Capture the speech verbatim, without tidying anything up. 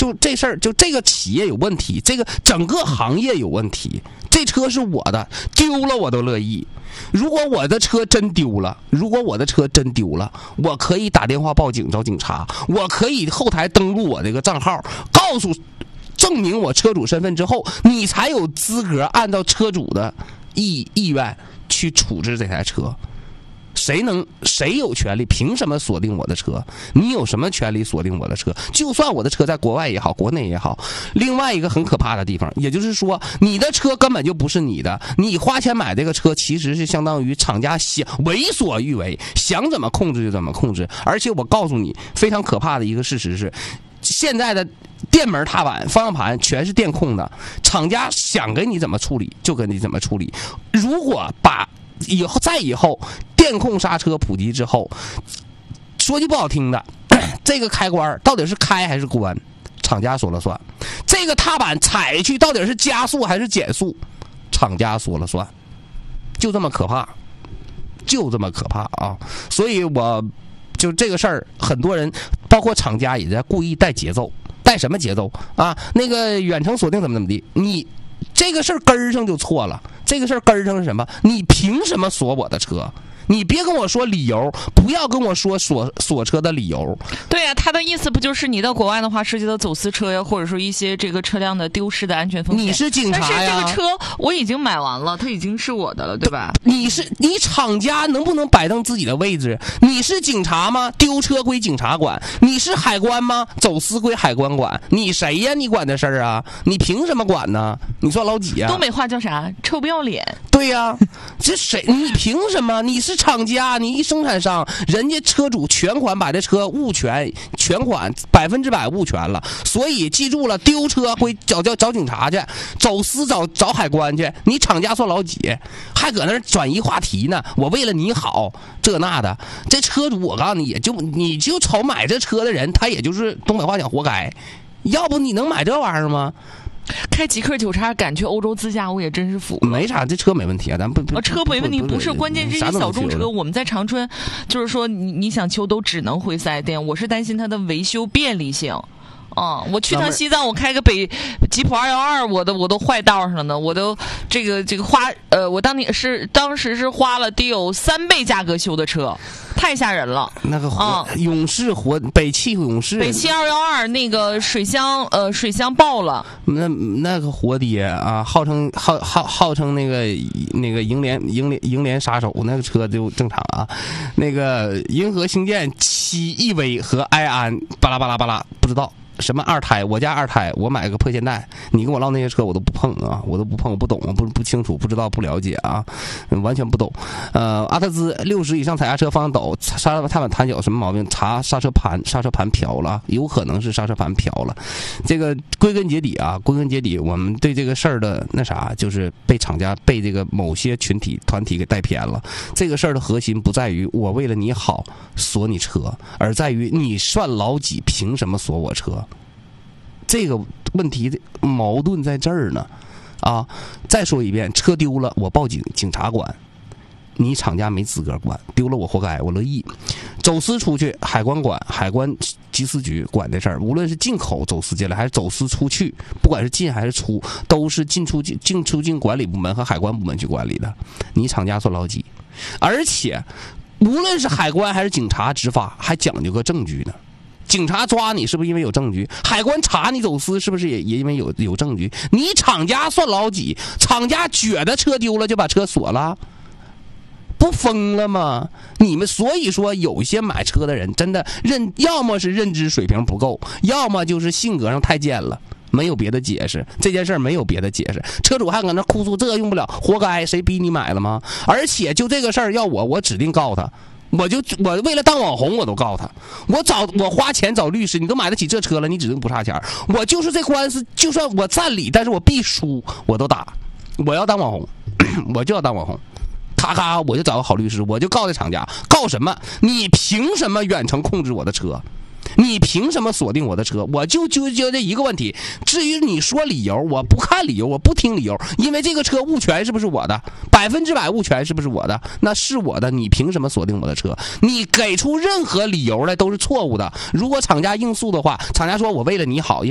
就这事儿，就这个企业有问题，这个整个行业有问题。这车是我的，丢了我都乐意。如果我的车真丢了，如果我的车真丢了，我可以打电话报警找警察，我可以后台登录我这个账号，告诉证明我车主身份之后，你才有资格按照车主的意意愿去处置这台车。谁能谁有权利凭什么锁定我的车？你有什么权利锁定我的车？就算我的车在国外也好，国内也好。另外一个很可怕的地方，也就是说你的车根本就不是你的，你花钱买这个车其实是相当于厂家想为所欲为，想怎么控制就怎么控制。而且我告诉你非常可怕的一个事实是，现在的电门踏板方向盘全是电控的，厂家想给你怎么处理就给你怎么处理。如果把以后再以后电控刹车普及之后，说句不好听的，这个开关到底是开还是关，厂家说了算。这个踏板踩去到底是加速还是减速，厂家说了算。就这么可怕，就这么可怕啊！所以我就这个事儿，很多人包括厂家也在故意带节奏。带什么节奏啊？那个远程锁定怎么怎么地，你这个事儿根儿上就错了。这个事儿根儿上是什么？你凭什么锁我的车？你别跟我说理由，不要跟我说锁锁车的理由。 对呀、啊，他的意思不就是你到国外的话，涉及到走私车呀，或者说一些这个车辆的丢失的安全风险。 你是警察呀？ 但是这个车我已经买完了，它已经是我的了，对吧？ 你是你厂家能不能摆正自己的位置？你是警察吗？丢车归警察管。你是海关吗？走私归海关管。你谁呀？你管这事儿啊？你凭什么管呢？你算老几呀？ 东北话叫啥？臭不要脸。 对呀、啊，这谁？你凭什么？你是厂家，你一生产商，人家车主全款把这车物权，全款百分之百物权了。所以记住了，丢车归找找找警察去，走私找找海关去。你厂家算老几？还搁那转移话题呢？我为了你好，这那的。这车主，我告诉你，也就你就瞅买这车的人，他也就是东北话讲活该。要不你能买这玩意儿吗？ 开极客九叉赶去欧洲自驾，我也真是服。 没啥，这车没问题啊，咱不不、 啊、车没问题，不是关键，这些小众车我们在长春，就是说你你想修都只能回四 S 店，我是担心它的维修便利性。啊、嗯，我去趟西藏，我开个北吉普二幺二，我都我都坏道上了呢，我都这个这个花呃，我当年是当时是花了得有三倍价格修的车，太吓人了。 那个活、嗯、勇士活北汽勇士， 北汽二幺二那个水箱呃水箱爆了， 那那个活爹啊，号称号号号称那个那个银联银联银联杀手，那个车就正常啊。那个银河星舰七 E V 和埃安巴拉巴拉巴拉，不知道。什么二胎？我家二胎，我买个破现代。你跟我唠那些车，我都不碰啊，我都不碰，我不懂，不不清楚，不知道，不了解啊，完全不懂。呃，阿特兹六十以上踩刹车方向抖，刹踏板弹脚什么毛病？查刹车盘，刹车盘飘了，有可能是刹车盘飘了。这个归根结底啊，归根结底，我们对这个事儿的那啥，就是被厂家被这个某些群体团体给带偏了。这个事儿的核心不在于我为了你好锁你车，而在于你算老几，凭什么锁我车？这个问题的矛盾在这儿呢，啊！再说一遍，车丢了我报警，警察管，你厂家没资格管，丢了我活该，我乐意。走私出去，海关管，海关缉私局管这事儿。无论是进口走私进来，还是走私出去，不管是进还是出，都是进出境进出境管理部门和海关部门去管理的。你厂家算老几？而且，无论是海关还是警察执法，还讲究个证据呢。警察抓你是不是因为有证据？海关查你走私是不是也也因为有有证据？你厂家算老几？厂家觉得车丢了就把车锁了，不疯了吗？你们所以说有一些买车的人真的认，要么是认知水平不够，要么就是性格上太贱了。没有别的解释，这件事儿没有别的解释。车主还搁那哭诉这个用不了，活该，谁逼你买了吗？而且就这个事儿，要我我指定告他。我就我为了当网红，我都告他。我找我花钱找律师，你都买得起这车了，你指定不差钱。我就是这官司，就算我占理，但是我必输，我都打。我要当网红，我就要当网红。咔咔，我就找个好律师，我就告这厂家。告什么？你凭什么远程控制我的车？你凭什么锁定我的车？我就纠结这一个问题。至于你说理由，我不看理由，我不听理由，因为这个车物权是不是我的？百分之百物权是不是我的？那是我的，你凭什么锁定我的车？你给出任何理由来都是错误的。如果厂家应诉的话，厂家说我为了你好。